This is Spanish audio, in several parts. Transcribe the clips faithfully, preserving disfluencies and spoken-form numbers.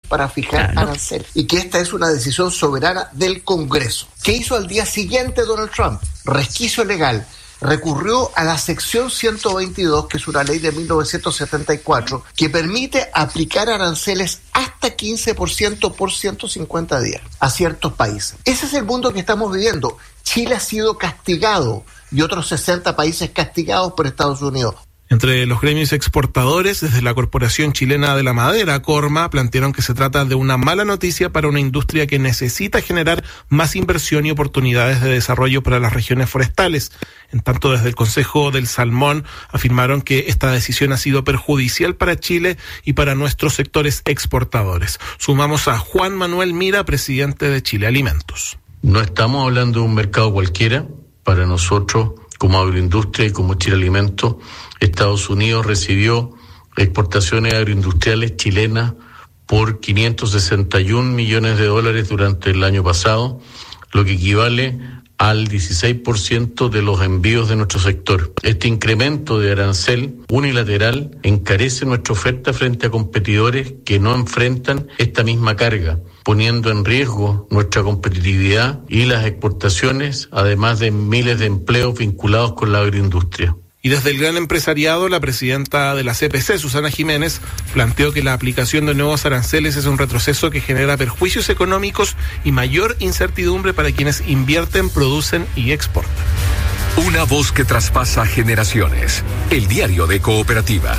para fijar claro. aranceles y que esta es una decisión soberana del Congreso. ¿Qué hizo al día siguiente Donald Trump? Resquicio legal. Recurrió a la sección ciento veintidós, que es una ley de mil novecientos setenta y cuatro, que permite aplicar aranceles hasta quince por ciento por ciento cincuenta días a ciertos países. Ese es el mundo que estamos viviendo. Chile ha sido castigado y otros sesenta países castigados por Estados Unidos. Entre los gremios exportadores, desde la Corporación Chilena de la Madera, Corma, plantearon que se trata de una mala noticia para una industria que necesita generar más inversión y oportunidades de desarrollo para las regiones forestales. En tanto, desde el Consejo del Salmón afirmaron que esta decisión ha sido perjudicial para Chile y para nuestros sectores exportadores. Sumamos a Juan Manuel Mira, presidente de Chile Alimentos. No estamos hablando de un mercado cualquiera. Para nosotros, como agroindustria y como Chile Alimentos, Estados Unidos recibió exportaciones agroindustriales chilenas por quinientos sesenta y un millones de dólares durante el año pasado, lo que equivale al dieciséis por ciento de los envíos de nuestro sector. Este incremento de arancel unilateral encarece nuestra oferta frente a competidores que no enfrentan esta misma carga, poniendo en riesgo nuestra competitividad y las exportaciones, además de miles de empleos vinculados con la agroindustria. Y desde el gran empresariado, la presidenta de la C P C, Susana Jiménez, planteó que la aplicación de nuevos aranceles es un retroceso que genera perjuicios económicos y mayor incertidumbre para quienes invierten, producen y exportan. Una voz que traspasa generaciones. El diario de Cooperativa.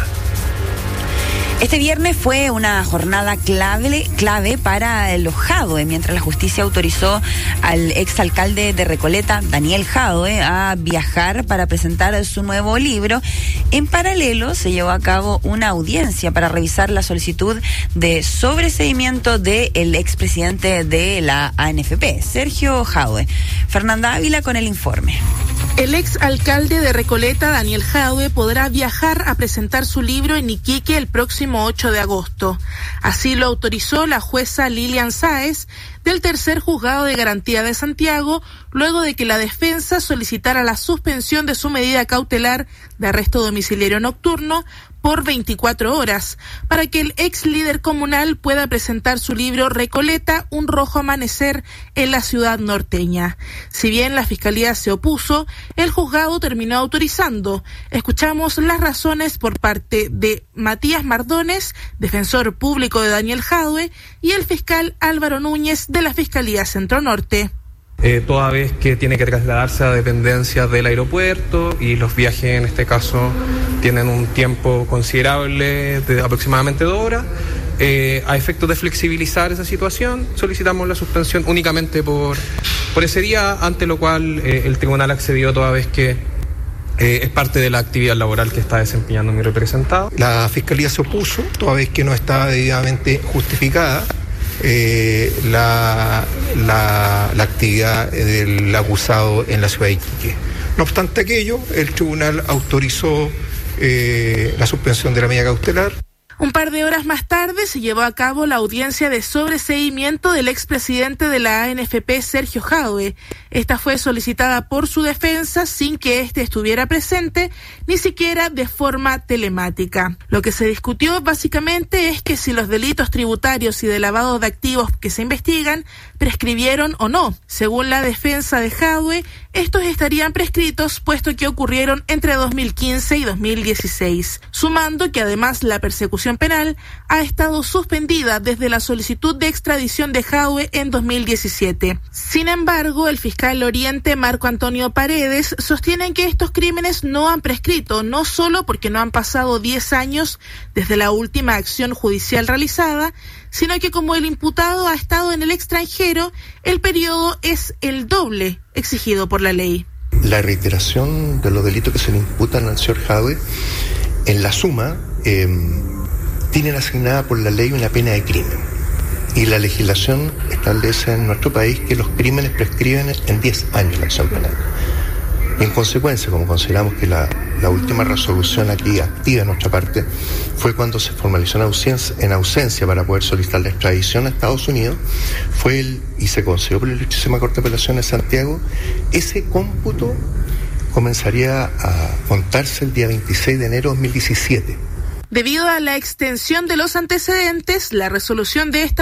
Este viernes fue una jornada clave, clave para los Jadwe, mientras la justicia autorizó al exalcalde de Recoleta, Daniel Jadwe, a viajar para presentar su nuevo libro. En paralelo, se llevó a cabo una audiencia para revisar la solicitud de sobreseimiento del expresidente de la A N F P, Sergio Jadwe. Fernanda Ávila con el informe. El ex alcalde de Recoleta, Daniel Jadwe, podrá viajar a presentar su libro en Iquique el próximo ocho de agosto. Así lo autorizó la jueza Lilian Sáez del tercer juzgado de garantía de Santiago, luego de que la defensa solicitara la suspensión de su medida cautelar de arresto domiciliario nocturno por veinticuatro horas, para que el ex líder comunal pueda presentar su libro Recoleta, un rojo amanecer en la ciudad norteña. Si bien la fiscalía se opuso, el juzgado terminó autorizando. Escuchamos las razones por parte de Matías Mardones, defensor público de Daniel Jadwe, y el fiscal Álvaro Núñez de la Fiscalía Centro Norte. Eh, toda vez que tiene que trasladarse a dependencias del aeropuerto y los viajes en este caso tienen un tiempo considerable de aproximadamente dos horas. Eh, a efectos de flexibilizar esa situación, solicitamos la suspensión únicamente por, por ese día, ante lo cual eh, el tribunal accedió toda vez que eh, es parte de la actividad laboral que está desempeñando mi representado. La Fiscalía se opuso, toda vez que no estaba debidamente justificada Eh, la, la, la actividad del acusado en la ciudad de Iquique. No obstante aquello, el tribunal autorizó eh, la suspensión de la medida cautelar. Un par de horas más tarde se llevó a cabo la audiencia de sobreseimiento del expresidente de la A N F P, Sergio Jadwe. Esta fue solicitada por su defensa sin que éste estuviera presente, ni siquiera de forma telemática. Lo que se discutió básicamente es que si los delitos tributarios y de lavado de activos que se investigan prescribieron o no. Según la defensa de Jadwe, estos estarían prescritos puesto que ocurrieron entre dos mil quince y dos mil dieciséis, sumando que además la persecución penal ha estado suspendida desde la solicitud de extradición de Jadwe en dos mil diecisiete. Sin embargo, el fiscal Oriente Marco Antonio Paredes sostiene que estos crímenes no han prescrito, no solo porque no han pasado diez años desde la última acción judicial realizada, sino que como el imputado ha estado en el extranjero, el periodo es el doble exigido por la ley. La reiteración de los delitos que se le imputan al señor Jadwe, en la suma, eh, tienen asignada por la ley una pena de crimen. Y la legislación establece en nuestro país que los crímenes prescriben en diez años la acción penal. Y en consecuencia, como consideramos que la, la última resolución aquí activa de nuestra parte fue cuando se formalizó en ausencia, en ausencia para poder solicitar la extradición a Estados Unidos, fue el, y se concedió por la Ilustrísima Corte de Apelaciones de Santiago, ese cómputo comenzaría a contarse el día veintiséis de enero de dos mil diecisiete. Debido a la extensión de los antecedentes, la resolución de esta